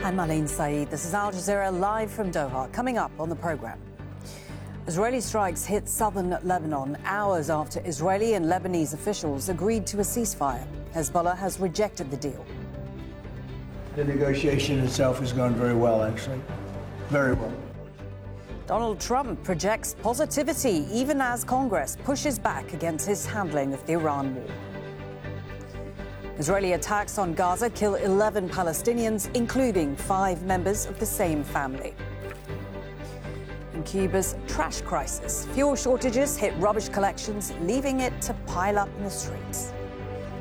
I'm Marlene Saeed. This is Al Jazeera live from Doha. Coming up on the programme. Israeli strikes hit southern Lebanon hours after Israeli and Lebanese officials agreed to a ceasefire. Hezbollah has rejected the deal. The negotiation itself has gone very well, actually. Very well. Donald Trump projects positivity even as Congress pushes back against his handling of the Iran war. Israeli attacks on Gaza kill 11 Palestinians, including 5 members of the same family. In Cuba's trash crisis, fuel shortages hit rubbish collections, leaving it to pile up in the streets.